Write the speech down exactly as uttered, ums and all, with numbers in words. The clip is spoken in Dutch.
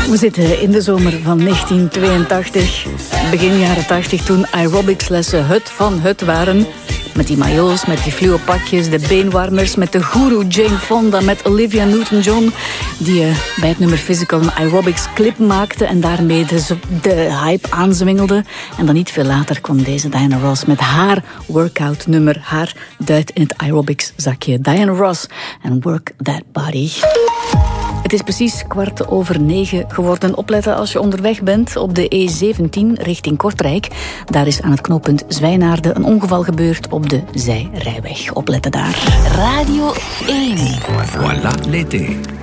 We zitten in de zomer van negentien tweeëntachtig, begin jaren tachtig, toen aerobicslessen het van het waren. Met die majo's, met die fluo pakjes, de beenwarmers, met de goeroe Jane Fonda, met Olivia Newton-John, die uh, bij het nummer Physical een aerobics clip maakte en daarmee de, de hype aanzwingelde. En dan niet veel later kwam deze Diana Ross met haar workout nummer, haar duit in het aerobics zakje. Diana Ross en Work That Body. Het is precies kwart over negen geworden. Opletten als je onderweg bent op de E zeventien richting Kortrijk. Daar is aan het knooppunt Zwijnaarden een ongeval gebeurd op de zijrijweg. Opletten daar. Radio één. Voilà l'été.